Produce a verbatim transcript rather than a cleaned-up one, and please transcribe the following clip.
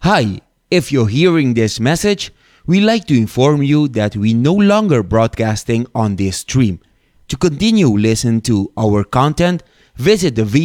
Hi, if you're hearing this message, we'd like to inform you that we no longer broadcasting on this stream. To continue listening to our content, visit the